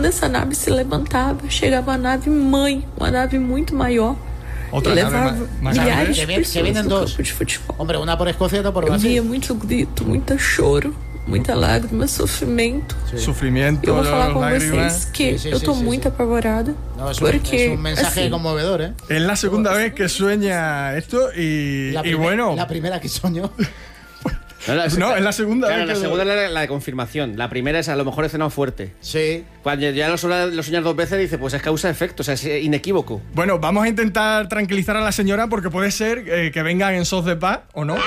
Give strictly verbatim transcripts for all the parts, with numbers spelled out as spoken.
quando essa nave se levantava, chegava a nave mãe, uma nave muito maior. Otra e nave levava más milhares que, de que pessoas vienen no dos. campo de futebol. Hombre, una por Escocia y otra por Eu Brasil. via muito grito, muito choro, muita lágrima, sofrimento. Sí. Sufrimiento, Eu vou falar com lágrimas. vocês que Sí, sí, eu tô sí, sí, muito sí. apavorada. No, es, un, porque, es un mensaje assim, conmovedor, ¿eh? Es la segunda vez que sueña esto y, La y primer- bueno. La primera que soñó. No, la, No, es la segunda claro, vez la que- segunda es la, la de confirmación. La primera es a lo mejor he cenado fuerte. Sí. Cuando ya lo, suena- lo sueñas dos veces, dice, pues es causa-efecto, o sea, es inequívoco. Bueno, vamos a intentar tranquilizar a la señora porque puede ser eh, que vengan en sos de paz o no.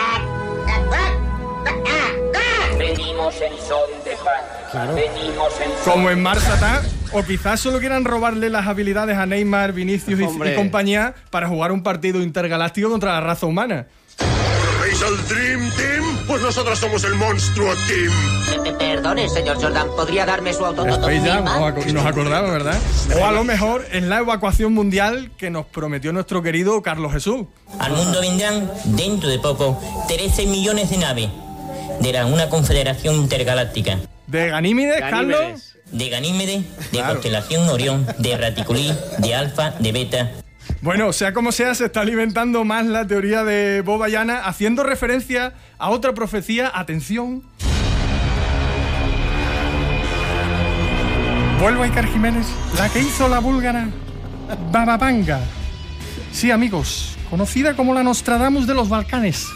Venimos en son de paz. Claro. Venimos en son Como en Mars Attack, o quizás solo quieran robarle las habilidades a Neymar, Vinicius y, Hombre. y compañía para jugar un partido intergaláctico contra la raza humana. ¿Veis al Dream Team? Pues nosotros somos el Monstruo Team. Perdone, señor Jordan, ¿podría darme su auto? Space Jam, os aco- nos acordamos, ¿verdad? O a lo mejor es la evacuación mundial que nos prometió nuestro querido Carlos Jesús. Al mundo vendrán, dentro de poco, trece millones de naves de la, una confederación intergaláctica. De Ganímedes, Carlos. Ganímedes. De Ganímedes, de Claro. constelación Orión, de Raticulí, de Alfa, de Beta. Bueno, sea como sea, se está alimentando más la teoría de Bob Ayana, haciendo referencia a otra profecía. Atención. Vuelvo a Iker Jiménez, la que hizo la búlgara Baba Vanga. Sí, amigos, conocida como la Nostradamus de los Balcanes.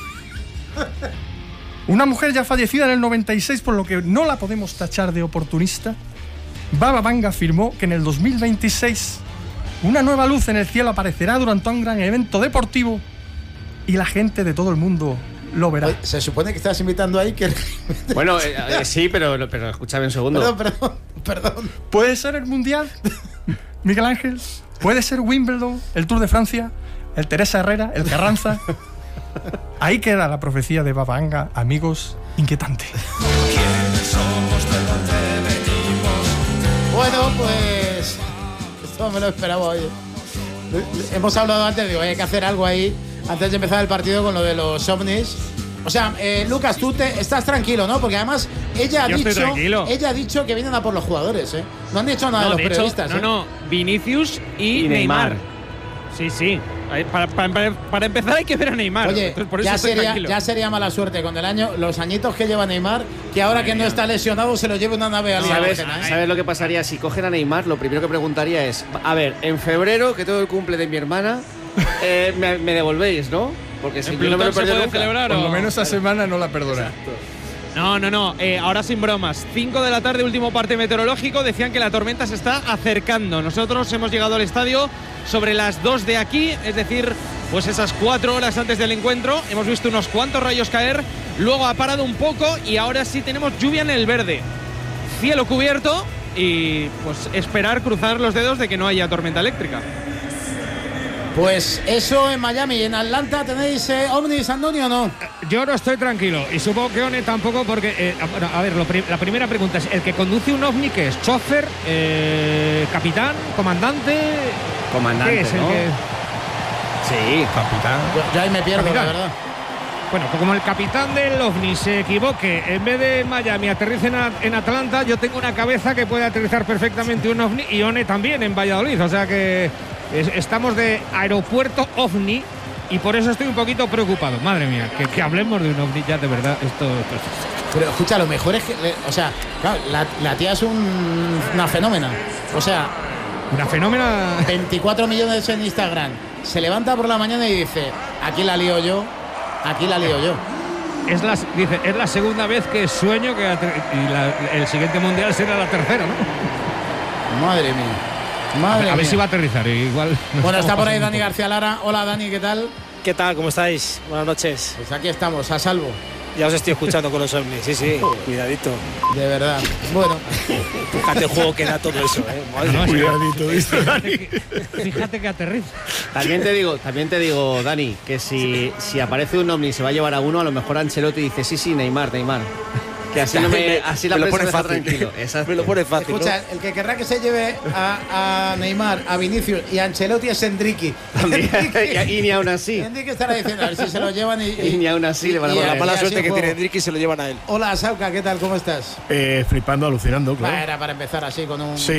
Una mujer ya fallecida en el noventa y seis, por lo que no la podemos tachar de oportunista. Baba Vanga afirmó que en el dos mil veintiséis una nueva luz en el cielo aparecerá durante un gran evento deportivo y la gente de todo el mundo lo verá. Oye, se supone que estás invitando a Iker. Bueno, eh, eh, sí, pero, pero escúchame un segundo. Perdón, perdón, perdón. ¿Puede ser el Mundial, Miguel Ángel? ¿Puede ser Wimbledon, el Tour de Francia, el Teresa Herrera, el Carranza? Ahí queda la profecía de Baba Vanga, amigos, inquietante. Bueno, pues esto me lo esperaba hoy. Hemos hablado antes, digo, hay que hacer algo ahí antes de empezar el partido con lo de los ovnis. O sea, eh, Lucas, tú te, estás tranquilo, ¿no? Porque además ella ha Yo estoy dicho, tranquilo. ella ha dicho que vienen a por los jugadores, ¿eh? No han dicho nada No, de los de hecho, periodistas. no, ¿eh? no, Vinicius y, Y Neymar. Neymar. Sí, sí. Ahí, Para, para- para empezar hay que ver a Neymar. Oye, Entonces, por eso ya estoy sería, tranquilo. ya sería mala suerte con el año, los añitos que lleva Neymar, que ahora que no está lesionado se lo lleve una nave ¿Sabes, alienígena, ¿eh? ¿Sabes lo que pasaría? Si cogen a Neymar, lo primero que preguntaría es, a ver, en febrero, que todo el cumple de mi hermana, eh, me, me devolvéis, ¿no? Porque si ¿En yo no me lo Plutón se perdido puede nunca. celebrar Por o- lo menos esa semana no la perdona. No, no, no. Eh, ahora sin bromas. cinco de la tarde, último parte meteorológico. Decían que la tormenta se está acercando. Nosotros hemos llegado al estadio sobre las dos de aquí, es decir, pues esas cuatro horas antes del encuentro. Hemos visto unos cuantos rayos caer. Luego ha parado un poco y ahora sí tenemos lluvia en el verde. Cielo cubierto y pues esperar, cruzar los dedos de que no haya tormenta eléctrica. Pues eso en Miami y en Atlanta tenéis eh, ovnis, Antonio, ¿o no? Yo no estoy tranquilo y supongo que One tampoco porque, eh, bueno, a ver, lo pri- la primera pregunta es, ¿el que conduce un ovni qué es? ¿Chofer? Eh, ¿Capitán? ¿Comandante? Comandante, ¿Qué es el ¿no? que...? Sí, capitán. Yo, yo ahí me pierdo, Capitán. la verdad. Bueno, pues como el capitán del ovni se equivoque, en vez de en Miami aterrice en, A- en Atlanta, yo tengo una cabeza que puede aterrizar perfectamente un ovni y One también en Valladolid, o sea que es- estamos de aeropuerto ovni y por eso estoy un poquito preocupado. Madre mía, que, que hablemos de un ovni ya de verdad, esto... esto- Pero escucha, lo mejor es que, le- o sea, claro, la, la tía es un- una fenómena. O sea, una fenómena... veinticuatro millones en Instagram. Se levanta por la mañana y dice, aquí la lío yo, aquí la lío yo. Es la, dice, es la segunda vez que sueño que ater- y la- el siguiente mundial será la tercera, ¿no? Madre mía. Madre a ver mía. si va a aterrizar, igual. Bueno, está por ahí Pasando Dani García Lara. Hola Dani, ¿qué tal? ¿Qué tal? ¿Cómo estáis? Buenas noches. Pues aquí estamos, a salvo. Ya os estoy escuchando con los ovnis, sí, sí, cuidadito. De verdad. Bueno. Fíjate el juego que da todo eso, ¿eh? Madre No, mía. cuidadito, dice Dani. Fíjate que aterriza. También te digo, también te digo, Dani, que si, si aparece un ovni y se va a llevar a uno, a lo mejor Ancelotti dice, sí, sí, Neymar, Neymar. Que así, no me, así la Me lo prensa pone me deja fácil. tranquilo. Exacto. Me lo pone fácil, Escucha, ¿no? el que querrá que se lleve a, a Neymar, a Vinicius y a Ancelotti es Enrique. También. Y ni aún así. Enrique estará diciendo a ver si se lo llevan y, Y ni aún así le van a y- poner. La mala y así suerte el que juego. tiene Enrique y se lo llevan a él. Hola Sauca, ¿qué tal? ¿Cómo estás? Eh, flipando, alucinando, claro. Bah, era para empezar así con un... Sí,